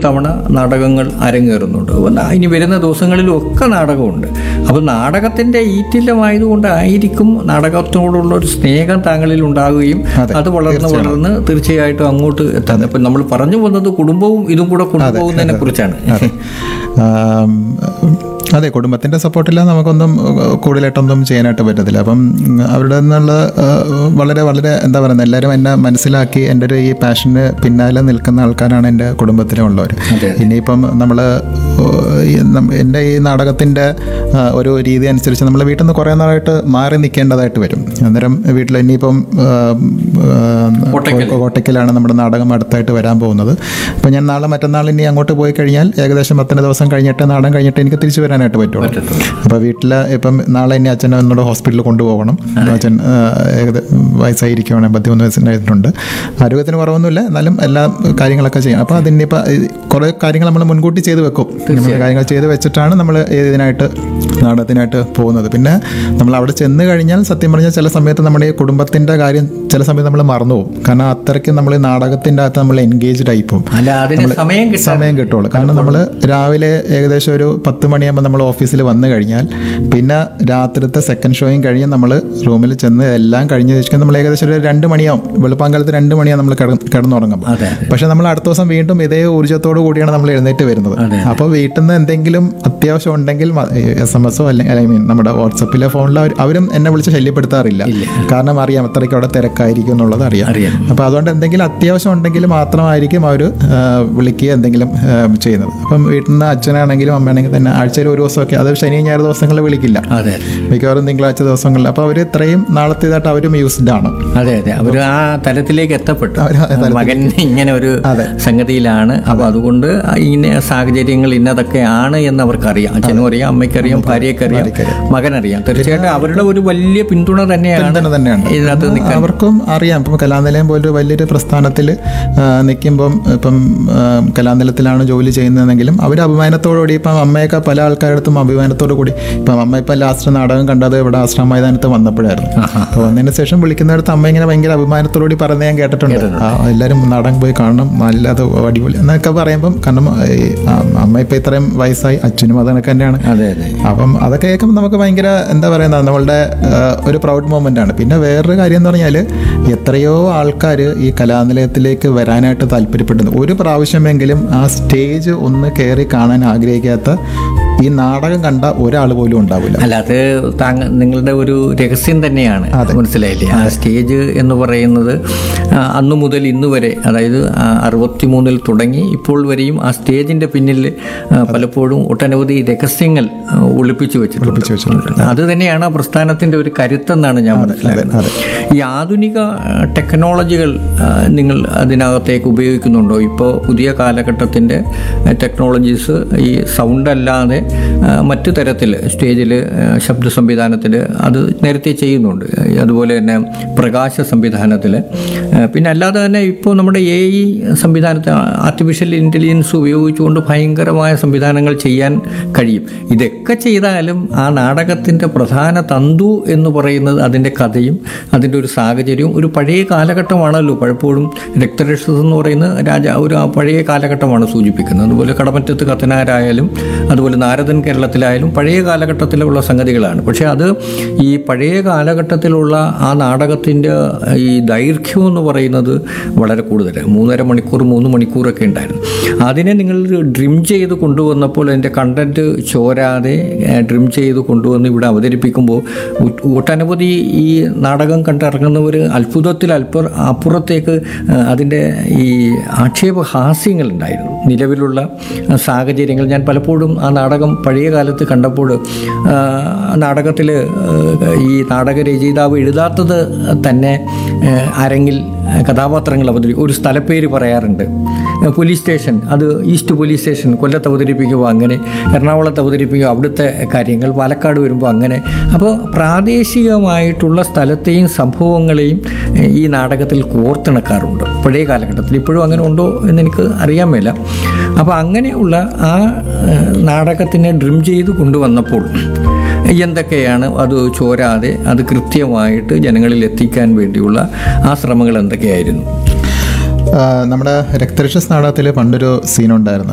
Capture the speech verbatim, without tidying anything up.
തവണ നാടകങ്ങൾ അരങ്ങേറുന്നുണ്ട്. ഇനി വരുന്ന ദിവസങ്ങളിലും ഒക്കെ നാടകമുണ്ട്. അപ്പോൾ നാടകത്തിൻ്റെ ഈറ്റില്ലമായതുകൊണ്ടായിരിക്കും നാടകത്തോടുള്ള ഒരു സ്നേഹം താങ്കളിൽ ഉണ്ടാകുകയും അത് വളർന്ന് വളർന്ന് തീർച്ചയായിട്ടും അങ്ങോട്ട് എത്താൻ. ഇപ്പം നമ്മൾ പറഞ്ഞു വന്നത് കുടുംബവും ഇതും കൂടെ കൊണ്ടുപോകുന്നതിനെ കുറിച്ചാണ്. അതെ, കുടുംബത്തിൻ്റെ സപ്പോർട്ടില്ലാതെ നമുക്കൊന്നും കൂടുതലായിട്ടൊന്നും ചെയ്യാനായിട്ട് പറ്റത്തില്ല. അപ്പം അവരുടെ നിന്നുള്ള വളരെ വളരെ എന്താ പറയുന്നത്, എല്ലാവരും എന്നെ മനസ്സിലാക്കി എൻ്റെ ഒരു ഈ പാഷന് പിന്നാലെ നിൽക്കുന്ന ആൾക്കാരാണ് എൻ്റെ കുടുംബത്തിലുള്ളവർ. ഇനിയിപ്പം നമ്മൾ എൻ്റെ ഈ നാടകത്തിൻ്റെ ഒരു രീതി അനുസരിച്ച് നമ്മൾ വീട്ടിൽ നിന്ന് കുറേ നാളായിട്ട് മാറി നിൽക്കേണ്ടതായിട്ട് വരും. അന്നേരം വീട്ടിൽ ഇനിയിപ്പം കോട്ടയ്ക്കലാണ് നമ്മുടെ നാടകം അടുത്തായിട്ട് വരാൻ പോകുന്നത്. അപ്പോൾ ഞാൻ നാളെ മറ്റന്നാൾ ഇനി അങ്ങോട്ട് പോയി കഴിഞ്ഞാൽ ഏകദേശം പത്തിന് ദിവസം കഴിഞ്ഞിട്ട് നാടകം കഴിഞ്ഞിട്ട് എനിക്ക് തിരിച്ചു വരാനായിട്ട് പറ്റുള്ളൂ. അപ്പോൾ വീട്ടിൽ ഇപ്പം നാളെ ഇനി അച്ഛനെ ഒന്നുകൂടെ ഹോസ്പിറ്റലിൽ കൊണ്ടുപോകണം. അച്ഛൻ ഏകദേശം വയസ്സായിരിക്കുകയാണ്, പത്തിമൂന്ന് വയസ്സിനായിട്ടുണ്ട്. ആരോഗ്യത്തിന് കുറവൊന്നുമില്ല, എന്നാലും എല്ലാ കാര്യങ്ങളൊക്കെ ചെയ്യണം. അപ്പോൾ അതിനിപ്പോൾ കുറേ കാര്യങ്ങൾ നമ്മൾ മുൻകൂട്ടി ചെയ്ത് വെക്കും. നമ്മൾ കാര്യങ്ങൾ ചെയ്ത് വെച്ചിട്ടാണ് നമ്മൾ ഇതിനായിട്ട് നാടകത്തിനായിട്ട് പോകുന്നത്. പിന്നെ നമ്മൾ അവിടെ ചെന്ന് കഴിഞ്ഞാൽ സത്യം പറഞ്ഞാൽ ചില സമയത്ത് നമ്മുടെ ഈ കുടുംബത്തിൻ്റെ കാര്യം ചില സമയത്ത് നമ്മൾ മറന്നു പോകും. കാരണം അത്രയ്ക്ക് നമ്മൾ ഈ നാടകത്തിൻ്റെ അകത്ത് നമ്മൾ എൻഗേജ്ഡ് ആയി പോകും. സമയം കിട്ടുള്ളൂ. കാരണം നമ്മൾ രാവിലെ ഏകദേശം ഒരു പത്ത് മണിയാകുമ്പോൾ നമ്മൾ ഓഫീസിൽ വന്നു കഴിഞ്ഞാൽ പിന്നെ രാത്രിത്തെ സെക്കൻഡ് ഷോയും കഴിഞ്ഞ് നമ്മൾ റൂമിൽ ചെന്ന് എല്ലാം കഴിഞ്ഞ് വെച്ചാൽ നമ്മൾ ഏകദേശം ഒരു രണ്ട് മണിയാവും. വെളുപ്പാങ്കാലത്ത് രണ്ട് മണിയാവും നമ്മൾ കിടന്നുറങ്ങുമ്പോൾ. പക്ഷെ നമ്മൾ അടുത്ത ദിവസം വീണ്ടും ഇതേ ഊർജ്ജത്തോടു കൂടിയാണ് നമ്മൾ എഴുന്നേറ്റ് വരുന്നത്. അപ്പോൾ വീട്ടിൽ നിന്ന് എന്തെങ്കിലും അത്യാവശ്യം ഉണ്ടെങ്കിൽ എസ് എം എസോ അല്ലെങ്കിൽ ഐ മീൻ നമ്മുടെ വാട്സപ്പിലെ ഫോണിലോ അവരും എന്നെ വിളിച്ച് ശല്യപ്പെടുത്താറില്ല. കാരണം അറിയാം അത്രയ്ക്ക് അവിടെ തിരക്കായിരിക്കും എന്നുള്ളത് അറിയാം. അപ്പോൾ അതുകൊണ്ട് എന്തെങ്കിലും അത്യാവശ്യം ഉണ്ടെങ്കിൽ മാത്രമായിരിക്കും അവർ വിളിക്കുക എന്തെങ്കിലും ചെയ്യുന്നത്. അപ്പം വീട്ടിൽ നിന്ന് അച്ഛനാണെങ്കിലും അമ്മയാണെങ്കിലും തന്നെ ആഴ്ചയിൽ ഒരു ദിവസമൊക്കെ, അത് ശനി ഞായർ ദിവസങ്ങളിൽ വിളിക്കില്ല, മിക്കവാറും തിങ്കളാഴ്ച ദിവസങ്ങളിൽ. അപ്പോൾ അവർ ഇത്രയും നാളത്തേതായിട്ട് അവരും യൂസ്ഡ് ആണ്. അതെ അതെ, അവർ ആ തലത്തിലേക്ക് എത്തപ്പെട്ടു. മകൻ ഇങ്ങനെ ഒരു സംഗതിയിലാണ്. അപ്പോൾ അതുകൊണ്ട് ഇങ്ങനെ സാഹചര്യങ്ങൾ ഇന്നതൊക്കെയാണ് എന്ന് അവർക്കറിയാം. അച്ഛനും അറിയാം, അമ്മയ്ക്കറിയാം, ഭാര്യയ്ക്കറിയാം, മകനറിയാം. തീർച്ചയായിട്ടും അവരുടെ ഒരു വലിയ പിന്തുണ തന്നെയാണ് ഇതിനകത്ത് നിൽക്കാൻ. അവർക്കും അറിയാം. ഇപ്പം കലാനിലയം പോലൊരു വലിയൊരു പ്രസ്ഥാനത്തിൽ നിൽക്കുമ്പം ഇപ്പം കലാനിലയത്തിലാണ് ജോലി ചെയ്യുന്നതെങ്കിലും അവർ അഭിമാനത്തോടുകൂടി, ഇപ്പം അമ്മയൊക്കെ പല ആൾക്കാരുടെ അടുത്തും അഭിമാനത്തോടു കൂടി, ഇപ്പം അമ്മ ഇപ്പം ലാസ്റ്റ് നാടകം കണ്ടത് ഇവിടെ ആശ്രമ മൈതാനത്ത് വന്നപ്പോഴായിരുന്നു. അപ്പോൾ വന്നതിന് ശേഷം വിളിക്കുന്നിടത്ത് അമ്മ ഇങ്ങനെ ഭയങ്കര അഭിമാനത്തോടുകൂടി പറയുന്നത് ഞാൻ കേട്ടിട്ടുണ്ട്. എല്ലാവരും നാടകം പോയി കാണണം, നല്ലത് അടിപൊളി എന്നൊക്കെ പറയുമ്പം, കാരണം അമ്മ ഇപ്പം ഇത്രയും വയസ്സായി, അച്ഛനും അതൊക്കെ തന്നെയാണ്. അപ്പം അതൊക്കെ കേൾക്കുമ്പോൾ നമുക്ക് ഭയങ്കര എന്താ പറയുന്നത്, നമ്മളുടെ ഒരു പ്രൗഡ് മൊമെൻ്റ് ആണ്. പിന്നെ വേറൊരു കാര്യം എന്ന് പറഞ്ഞാൽ എത്രയോ ആൾക്കാർ ഈ കലാനിലയത്തിലേക്ക് വരാനായിട്ട് താല്പര്യപ്പെടുന്നു. ഒരു പ്രാവശ്യമെങ്കിലും ആ സ്റ്റേജ് ഒന്ന് കയറി കാണാൻ ആഗ്രഹിക്കാത്ത ഈ നാടകം കണ്ട ഒരാൾ പോലും ഉണ്ടാവില്ല. അല്ല, അത് താങ്ക നിങ്ങളുടെ ഒരു രഹസ്യം തന്നെയാണ്, മനസ്സിലായില്ലേ? ആ സ്റ്റേജ് എന്ന് പറയുന്നത് അന്നു മുതൽ ഇന്ന് വരെ, അതായത് അറുപത്തി മൂന്നിൽ തുടങ്ങി ഇപ്പോൾ വരെയും ആ സ്റ്റേജിൻ്റെ പിന്നിൽ പലപ്പോഴും ഒട്ടനവധി രഹസ്യങ്ങൾ ഒളിപ്പിച്ചു വെച്ചിട്ടുണ്ട്. അത് തന്നെയാണ് ആ പ്രസ്ഥാനത്തിൻ്റെ ഒരു കരുത്തെന്നാണ് ഞാൻ മനസ്സിലാക്കുന്നത്. ഈ ആധുനിക ടെക്നോളജികൾ നിങ്ങൾ അതിനകത്തേക്ക് ഉപയോഗിക്കുന്നുണ്ടോ? ഇപ്പോൾ പുതിയ കാലഘട്ടത്തിൻ്റെ ടെക്നോളജീസ് ഈ സൗണ്ട് അല്ലാതെ മറ്റു തരത്തിൽ സ്റ്റേജിൽ ശബ്ദ സംവിധാനത്തിൽ അത് നേരത്തെ ചെയ്യുന്നുണ്ട്. അതുപോലെ തന്നെ പ്രകാശ സംവിധാനത്തിൽ, പിന്നെ അല്ലാതെ തന്നെ ഇപ്പോൾ നമ്മുടെ എ ഐ സംവിധാനത്തിൽ ആർട്ടിഫിഷ്യൽ ഇൻ്റലിജൻസ് ഉപയോഗിച്ചുകൊണ്ട് ഭയങ്കരമായ സംവിധാനങ്ങൾ ചെയ്യാൻ കഴിയും. ഇതൊക്കെ ചെയ്താലും ആ നാടകത്തിൻ്റെ പ്രധാന തന്തു എന്ന് പറയുന്നത് അതിൻ്റെ കഥയും അതിൻ്റെ ഒരു സാഹചര്യവും ഒരു പഴയ കാലഘട്ടമാണല്ലോ. പലപ്പോഴും രക്തരക്ഷസ് എന്ന് പറയുന്നത് രാജ ഒരു പഴയ കാലഘട്ടമാണ് സൂചിപ്പിക്കുന്നത്. അതുപോലെ കടമറ്റത്ത് കത്തനാരായാലും അതുപോലെ നാരദൻ കേരളത്തിലായാലും പഴയ കാലഘട്ടത്തിലുള്ള സംഗതികളാണ്. പക്ഷേ അത് ഈ പഴയ കാലഘട്ടത്തിലുള്ള ആ നാടകത്തിൻ്റെ ഈ ദൈർഘ്യം എന്ന് പറയുന്നത് വളരെ കൂടുതൽ, മൂന്നര മണിക്കൂർ മൂന്ന് മണിക്കൂറൊക്കെ ഉണ്ടായിരുന്നു. അതിനെ നിങ്ങൾ ഡ്രിം ചെയ്ത് കൊണ്ടുവന്നപ്പോൾ അതിൻ്റെ കണ്ടൻറ്റ് ചോരാതെ ഡ്രിം ചെയ്ത് കൊണ്ടുവന്ന് ഇവിടെ അവതരിപ്പിക്കുമ്പോൾ ഒട്ടനവധി ഈ നാടകം കണ്ടിറങ്ങുന്നവർ അത്ഭുതത്തിൽ അല്പ അപ്പുറത്തേക്ക് അതിൻ്റെ ഈ ആക്ഷേപഹാസ്യങ്ങളുണ്ടായിരുന്നു. നിലവിലുള്ള സാഹചര്യങ്ങൾ ഞാൻ പലപ്പോഴും ആ നാടകം പഴയ കാലത്ത് കണ്ടപ്പോൾ നാടകത്തിൽ ഈ നാടകരചയിതാവ് എഴുതാത്തത് തന്നെ അരങ്ങിൽ കഥാപാത്രങ്ങൾ അവതരിപ്പിക്കും. ഒരു സ്ഥലപ്പേര് പറയാറുണ്ട്, പോലീസ് സ്റ്റേഷൻ, അത് ഈസ്റ്റ് പോലീസ് സ്റ്റേഷൻ കൊല്ലത്ത് അവതരിപ്പിക്കുമ്പോൾ അങ്ങനെ, എറണാകുളത്ത് അവതരിപ്പിക്കുക അവിടുത്തെ കാര്യങ്ങൾ, പാലക്കാട് വരുമ്പോൾ അങ്ങനെ. അപ്പോൾ പ്രാദേശികമായിട്ടുള്ള സ്ഥലത്തെയും സംഭവങ്ങളെയും ഈ നാടകത്തിൽ കോർത്തിണക്കാറുണ്ട് പഴയ കാലഘട്ടത്തിൽ. ഇപ്പോഴും അങ്ങനെ ഉണ്ടോ എന്നെനിക്ക് അറിയാൻ മേല. അപ്പോൾ അങ്ങനെയുള്ള ആ നാടകത്തിനെ ഡ്രിം ചെയ്ത് കൊണ്ടുവന്നപ്പോൾ എന്തൊക്കെയാണ് അത് ചോരാതെ അത് കൃത്യമായിട്ട് ജനങ്ങളിൽ എത്തിക്കാൻ വേണ്ടിയുള്ള ആ ശ്രമങ്ങൾ എന്തൊക്കെയായിരുന്നു? നമ്മുടെ രക്തരക്ഷസ് നാടകത്തിൽ പണ്ടൊരു സീനുണ്ടായിരുന്നു.